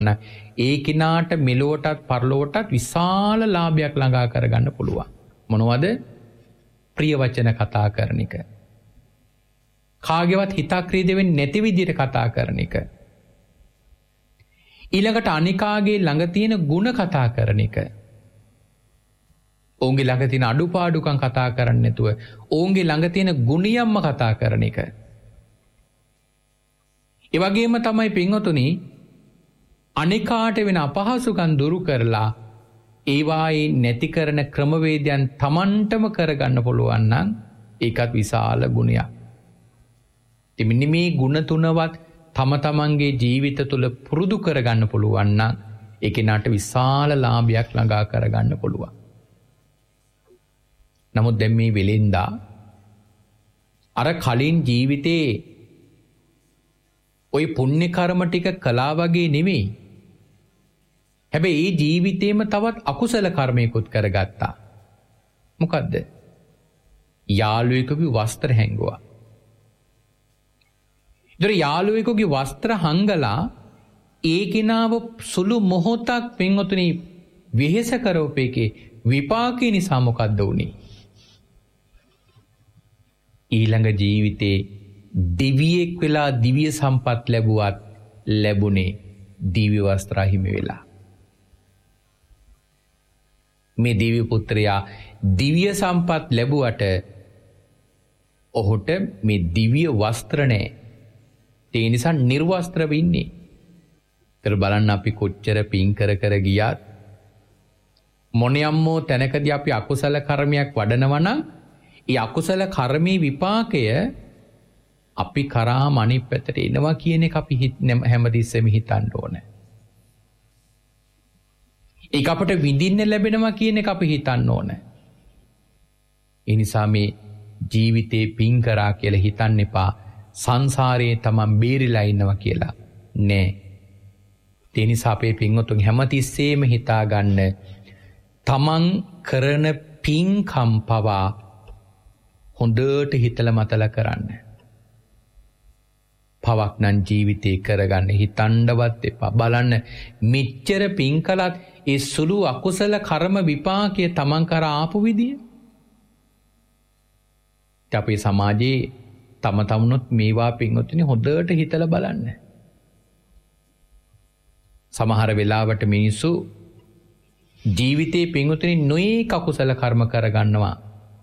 ඒ කිනාට මෙලොවටත් පරලොවටත් විශාල ලාභයක් ළඟා කරගන්න පුළුවන්. මොනවද? ප්‍රිය වචන කතා කරන එක. කාගේවත් හිතක් රිදෙන්නේ නැති විදිහට කතා කරන එක. ඊළඟට අනිකාගේ ළඟ තියෙන ಗುಣ කතා කරන එක. ඔවුන්ගේ ළඟ තියෙන අඩුපාඩුකම් කතා කරන්නේ නැතුව ඔවුන්ගේ ළඟ තියෙන ගුණියම්ම කතා කරන එක. ඒ වගේම තමයි පින්වතුනි අනිකාට වෙන අපහසුකම් දුරු කරලා ඒවායේ නැති කරන ක්‍රමවේදයන් Tamanටම කරගන්න පුළුවන් නම් ඒකත් විශාල ගුණයක්. මෙන්න මේ ගුණ තුනවත් තම තමන්ගේ ජීවිත තුළ පුරුදු කරගන්න පුළුවන් නම් ඒ කෙනාට විශාල ලාභයක් ළඟා කරගන්න පුළුවන්. නමුත් දැන් මේ වෙලෙන්දා අර කලින් ජීවිතේ ওই පුණ්‍ය කර්ම ටික කළා වගේ නෙමෙයි. හැබැයි ඒ ජීවිතේම තවත් අකුසල කර්මයකුත් කරගත්තා. මොකද්ද? යාළුවෙකුගේ වස්ත්‍ර හැංගුවා. ඒතර යාළුවෙකුගේ වස්ත්‍ර හංගලා ඒ කෙනාව සුළු මොහොතක් පින්වතුනි වෙහෙස කරවපේකේ විපාකේ නිසා මොකද්ද වුනේ? ඊළඟ ජීවිතේ දිව්‍යෙක් වෙලා දිව්‍ය සම්පත් ලැබුවත් ලැබුණේ දිව්‍ය වස්ත්‍ර හිමි වෙලා. මේ දිව්‍ය පුත්‍රයා දිව්‍ය සම්පත් ලැබුවට ඔහුට මේ දිව්‍ය වස්ත්‍ර නැහැ. ඒ නිසා නිර්වස්ත්‍රව ඉන්නේ. ඒතර බලන්න අපි කොච්චර පින් කර කර ගියත් මොනියම්මෝ තැනකදී අපි අකුසල කර්මයක් වඩනවා නම් ඒ අකුසල කර්මී විපාකය අපි කරාම අනිත් පැත්තට එනවා කියන එක අපි හැමතිස්සෙම හිතන්න ඕනේ. ඒක අපට විඳින්න ලැබෙනවා කියන එක අපි හිතන්න ඕනේ. ඒ නිසා මේ ජීවිතේ පින් කරා කියලා හිතන්න එපා. සංසාරයේ තමන් බේරිලා ඉන්නවා කියලා නෑ. ඒ නිසා අපේ පින්වතුන් හැමතිස්සෙම හිතා ගන්න තමන් කරන පින්කම් පවා හොඳට හිතලා මතලා කරන්න. පවක් නම් ජීවිතේ කරගන්න හිතන්නවත් එපා. බලන්න මෙච්චර පින් කළත් ඒ සුළු අකුසල කර්ම විපාකයේ තමන් කරා ආපු විදිය. අපේ සමාජයේ තම තමුණුත් මේවා පින්වතුනි හොඳට හිතලා බලන්න. සමහර වෙලාවට මිනිස්සු ජීවිතේ පින්වතුනි නොයේක අකුසල කර්ම කරගන්නවා.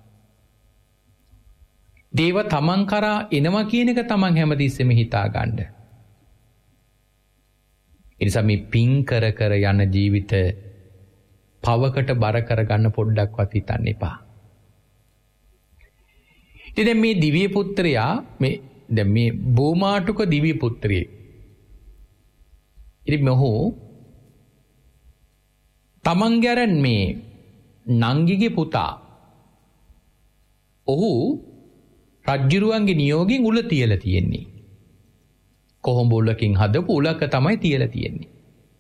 දේව තමන් කරා එනවා කියන එක තමන් හැමතිස්සෙම හිතා ගන්න. ඒ නිසා මේ පින් කර කර යන ජීවිත පවකට බර කරගන්න පොඩ්ඩක්වත් හිතන්න එපා. ඉතින් මේ දිව්‍ය පුත්‍රයා දැන් මේ බෝමාටුක දිව්‍ය පුත්‍රයෙක්. ඉතින් මොහු තමන්ගේ අර මේ නංගිගේ පුතා ඔහු රජ්ජුරුවන්ගේ නියෝගයෙන් උල තියලා තියෙන්නේ. කොහොඹ උලකින් හදපු උලක තමයි තියලා තියෙන්නේ.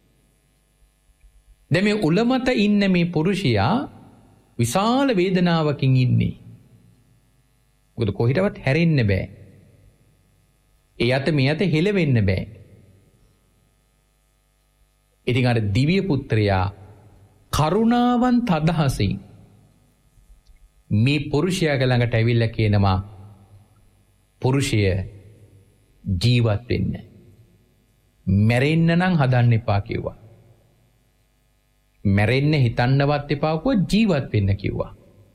දැන් මේ උල මත ඉන්න මේ පුරුෂයා විශාල වේදනාවකින් ඉන්නේ. මොකද කොහිටවත් හැරෙන්න බෑ. ඒ අත මේ අත හෙලවෙන්න බෑ. ඉතින් අර දිව්‍ය පුත්‍රයා කරුණාවන්ත අදහසින් මේ පුරුෂයාගේ ළඟට ඇවිල්ලා කියනවා පුරුෂය ජීවත් වෙන්න. මැරෙන්න නම් හදන්න එපා කිව්වා. මැරෙන්න හිතන්නවත් එපා ජීවත් වෙන්න කිව්වා.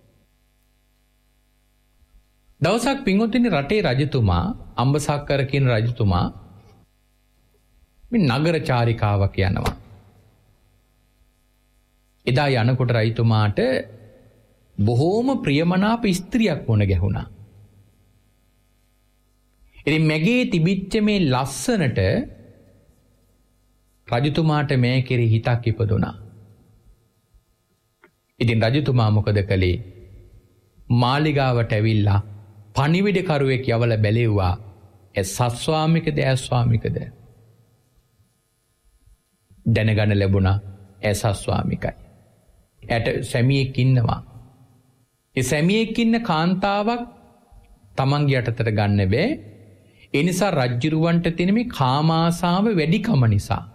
දවසක් පින්වතුනි රටේ රජතුමා අම්බසක්කර කියන රජතුමා මේ නගර චාරිකාවක් යනවා. එදා යනකොට රජතුමාට බොහෝම ප්‍රියමනාප ස්ත්‍රියක් වුණ ගැහුණා. ඉතින් මැගේ තිබිච්ච මේ ලස්සනට රජතුමාට මේ කෙරෙහි හිතක් ඉපදුණා. ඉතින් රජතුමා මොකද කළේ? මාලිගාවට ඇවිල්ලා පණිවිඩකරුවෙක් යවලා බැලෙව්වා. ඒ සස්වාමිකද ඇස්වාමිකද? දැනගන්න ලැබුණා ඒ සස්වාමිකයි. ඇට සැමියෙක් ඉන්නවා. ඒ සැමියෙක් ඉන්න කාන්තාවක් තමන්ගේ යටතට ගන්න බෑ. ඒ නිසා රජ්ජුරුවන්ට තියෙන මේ කාමාසාව වැඩිකම නිසා